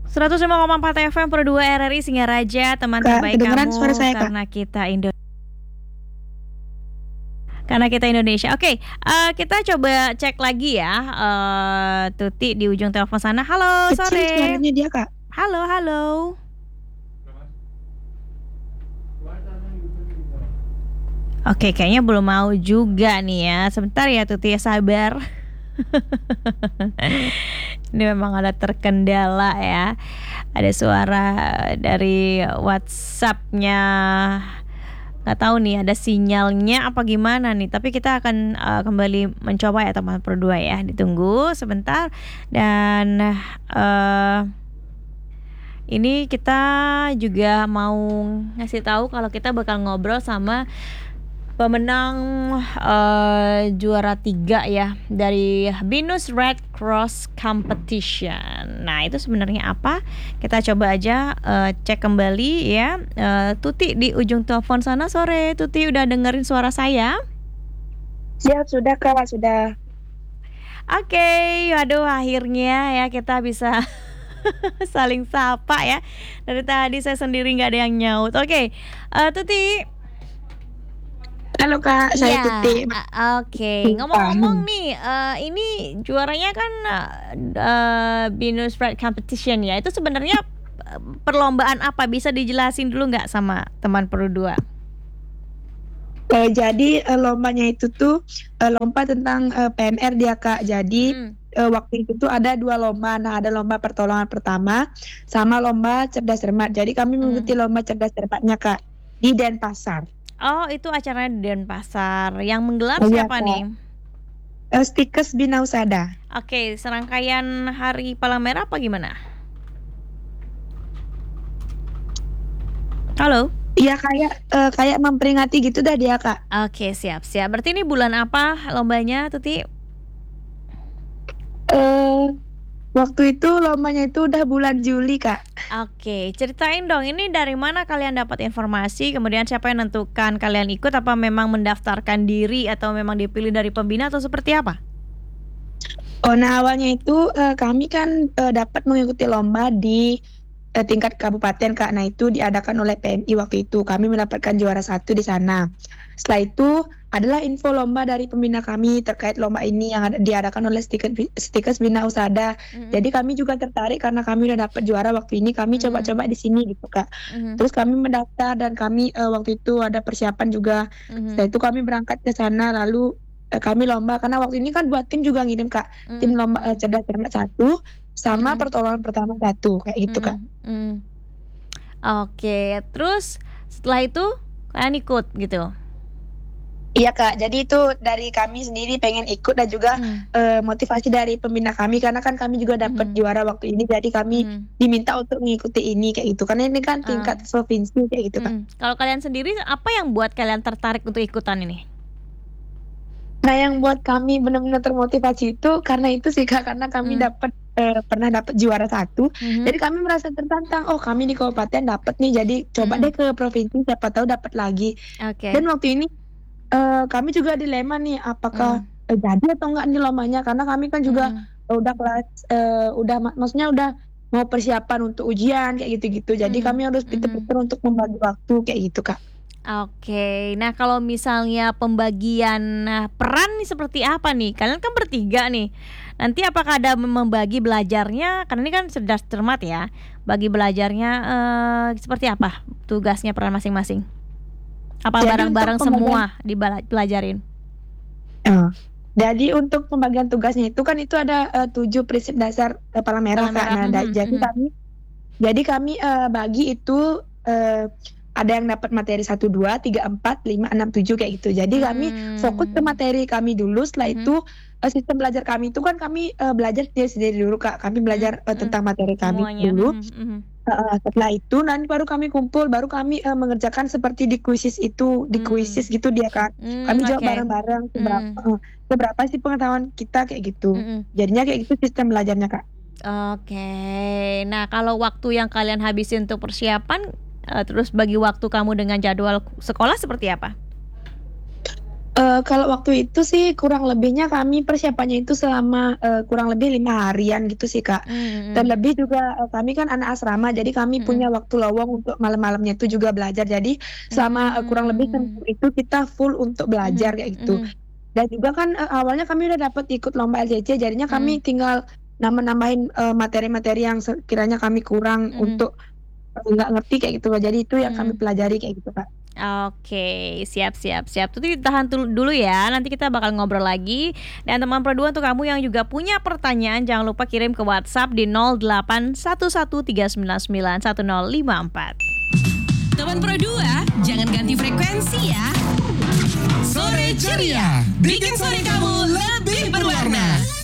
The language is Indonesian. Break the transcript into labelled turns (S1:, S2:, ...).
S1: 105,4 FM per 2 RRI Singaraja, teman
S2: Kak,
S1: terbaik
S2: kedengeran
S1: kamu
S2: suara saya, Kak?
S1: karena kita Indonesia. Oke, kita coba cek lagi ya, Tuti di ujung telepon sana. Halo,
S2: Kecil
S1: sore.
S2: suaranya dia, Kak.
S1: Halo, halo. Oke, kayaknya belum mau juga nih ya. Sebentar ya Tuti, ya sabar. Ini memang ada terkendala ya. Ada suara dari WhatsApp-nya. Nggak tahu nih ada sinyalnya apa gimana nih. Tapi kita akan kembali mencoba ya teman berdua ya. Ditunggu sebentar. Dan ini kita juga mau ngasih tahu kalau kita bakal ngobrol sama pemenang juara 3 ya dari Binus Red Cross Competition. Nah itu sebenarnya apa? Kita coba aja cek kembali ya. Tuti di ujung telepon sana. Sore Tuti, udah dengerin suara saya?
S2: Siap, sudah Kak, sudah.
S1: Oke, waduh akhirnya ya kita bisa saling sapa ya. Dari tadi saya sendiri nggak ada yang nyaut. Oke, Tuti.
S2: Halo Kak, saya Tuti.
S1: Oke. Ngomong-ngomong nih, ini juaranya kan Binus Pride Competition ya. Itu sebenarnya perlombaan apa? Bisa dijelasin dulu nggak sama teman Pro2?
S2: Jadi lombanya itu tuh lomba tentang PMR dia Kak. Jadi waktu itu tuh ada 2 lomba. Nah, ada lomba pertolongan pertama sama lomba cerdas cermat. Jadi kami mengikuti lomba cerdas cermatnya Kak di Denpasar.
S1: Oh, itu acaranya di Denpasar. Yang menggelar
S2: Iya,
S1: siapa
S2: Kak.
S1: nih?
S2: Stikes Bina Usada.
S1: Oke, serangkaian Hari Palang Merah apa gimana? Halo?
S2: Iya, kayak memperingati gitu dah dia Kak.
S1: Oke, siap. Berarti ini bulan apa lombanya, Tuti?
S2: Waktu itu lombanya itu udah bulan Juli Kak.
S1: Oke, ceritain dong, ini dari mana kalian dapat informasi, kemudian siapa yang nentukan kalian ikut, apa memang mendaftarkan diri atau memang dipilih dari pembina atau seperti apa?
S2: Oh, nah awalnya itu kami kan dapat mengikuti lomba di tingkat kabupaten Kak. Nah itu diadakan oleh PMI waktu itu. Kami mendapatkan juara 1 di sana. Setelah itu adalah info lomba dari pembina kami terkait lomba ini yang diadakan oleh Stikes Bina Usada. Jadi kami juga tertarik karena kami udah dapat juara waktu ini. Kami coba-coba di sini gitu Kak. Terus kami mendaftar dan kami waktu itu ada persiapan juga. Setelah itu kami berangkat ke sana lalu kami lomba karena waktu ini kan buat tim juga ngirim Kak. Tim lomba cerdas cermat 1 sama pertolongan pertama 1 kayak gitu Kak.
S1: Oke, terus setelah itu kalian ikut gitu?
S2: Iya Kak, jadi itu dari kami sendiri pengen ikut dan juga motivasi dari pembina kami karena kan kami juga dapat juara waktu ini, jadi kami diminta untuk mengikuti ini kayak gitu karena ini kan tingkat provinsi kayak gitu Kak.
S1: Kalau kalian sendiri apa yang buat kalian tertarik untuk ikutan ini?
S2: Nah yang buat kami benar-benar termotivasi itu karena itu sih Kak, karena kami pernah dapat juara 1, jadi kami merasa tertantang. Oh kami di kabupaten dapat nih, jadi coba deh ke provinsi, siapa tahu dapat lagi. Dan waktu ini kami juga dilema nih apakah jadi atau enggak nih lombanya karena kami kan juga udah kelas maksudnya udah mau persiapan untuk ujian kayak gitu-gitu. Jadi kami harus pintar-pintar untuk membagi waktu kayak gitu Kak.
S1: Oke, nah kalau misalnya pembagian peran nih seperti apa nih? Kalian kan bertiga nih. Nanti apakah ada membagi belajarnya? Karena ini kan cerdas cermat ya. Bagi belajarnya seperti apa? Tugasnya peran masing-masing? Apa
S2: Jadi
S1: bareng-bareng semua dipelajarin?
S2: Jadi untuk pembagian tugasnya itu kan itu ada 7 prinsip dasar Palang Merah Kak. Nah, jadi kami bagi itu ada yang dapat materi 1, 2, 3, 4, 5, 6, 7 kayak gitu. Jadi kami fokus ke materi kami dulu. Setelah itu sistem belajar kami itu kan kami belajar sendiri dulu Kak. Kami belajar tentang materi kami dulu. Setelah itu nanti baru kami kumpul, baru kami mengerjakan seperti di kuisis itu, gitu dia Kak. Kami jawab bareng-bareng seberapa sih pengetahuan kita kayak gitu. Jadinya kayak gitu sistem belajarnya Kak.
S1: Oke. Nah, kalau waktu yang kalian habisin untuk persiapan terus bagi waktu kamu dengan jadwal sekolah seperti apa?
S2: Kalau waktu itu sih kurang lebihnya kami persiapannya itu selama, kurang lebih 5 harian gitu sih, Kak.
S1: Mhm.
S2: Terlebih juga, kami kan anak asrama, jadi kami punya
S1: Mhm.
S2: waktu lowong untuk malam-malamnya itu juga belajar. Jadi selama, kurang lebih
S1: Mmm.
S2: seminggu itu kita full untuk belajar
S1: Mhm
S2: kayak gitu.
S1: mhm
S2: Dan juga kan, awalnya kami udah dapet ikut lomba LCC, jadinya kami
S1: mhm
S2: tinggal nambah-nambahin, materi-materi yang sekiranya kami kurang
S1: mhm
S2: untuk, nggak ngerti kayak gitu loh. Jadi itu yang kami
S1: mhm.
S2: pelajari kayak gitu, Kak.
S1: Oke, siap siap siap. Itu ditahan dulu ya, nanti kita bakal ngobrol lagi. Dan teman Pro 2 untuk kamu yang juga punya pertanyaan, jangan lupa kirim ke WhatsApp di 0811399154.
S3: Teman Pro 2, jangan ganti frekuensi ya. Sore ceria, bikin sore kamu lebih berwarna.